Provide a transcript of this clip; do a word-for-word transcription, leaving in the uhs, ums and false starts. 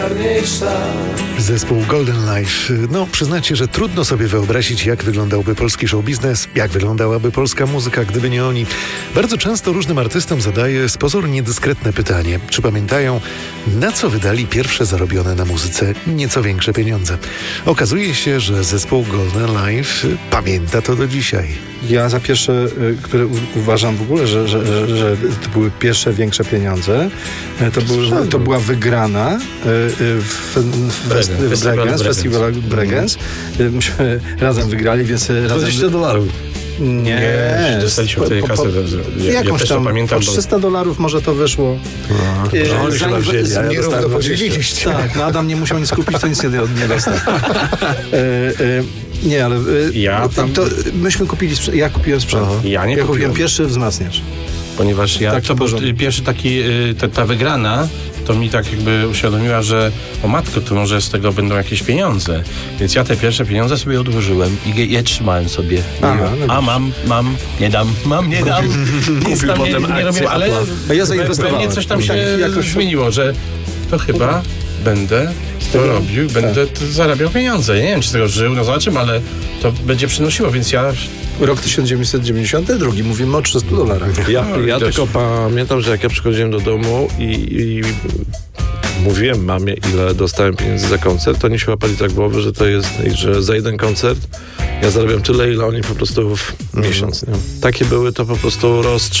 Zespół Golden Life. No, przyznacie, że trudno sobie wyobrazić, jak wyglądałby polski show biznes, jak wyglądałaby polska muzyka, gdyby nie oni. Bardzo często różnym artystom zadaję z pozoru niedyskretne pytanie, czy pamiętają, na co wydali pierwsze zarobione na muzyce nieco większe pieniądze. Okazuje się, że zespół Golden Life pamięta to do dzisiaj. Ja za pierwsze, które uważam w ogóle, że, że, że, że to były pierwsze większe pieniądze, to, był, to była wygrana w, w, w Bregenz, festiwalu Bregenz. Myśmy razem wygrali, więc razem... dwadzieścia dolarów. Nie, nie dostaliśmy wtedy kasę. Ja, jakąś ja tam, pamiętam, po trzysta dolarów może to wyszło. No, e, oni chyba wzięli, ja nierówno podzieliliście. Tak, no Adam nie musiał nic kupić, to nic nie, nie dostał. E, e, nie, ale e, ja tam... to, myśmy kupili, ja kupiłem sprzęt. Aha. Ja nie ja kupiłem. kupiłem pierwszy wzmacniacz. Ponieważ ja, tak, to był pierwszy taki, ta, ta wygrana, to mi tak jakby uświadomiła, że o matko, to może z tego będą jakieś pieniądze. Więc ja te pierwsze pieniądze sobie odłożyłem i je, je trzymałem sobie. Aha, no a mam, mam, nie dam, mam, nie dam. Kupił tam potem nie, nie robię, ale ja zainwestowałem. Pewnie coś tam się jakoś zmieniło, że to chyba będę to robił, będę tak. zarabiał pieniądze. Nie wiem, czy z tego żył, no zobaczymy, ale to będzie przynosiło, więc ja... Rok tysiąc dziewięćset dziewięćdziesiąty drugi, mówimy o trzystu dolarach. Ja, ja tylko pamiętam, że jak ja przychodziłem do domu i, i mówiłem mamie, ile dostałem pieniędzy za koncert, to oni się łapali tak głowy, że to jest, że za jeden koncert ja zarabiam tyle, ile oni po prostu w miesiąc. Nie? Takie były to po prostu rozstrzał.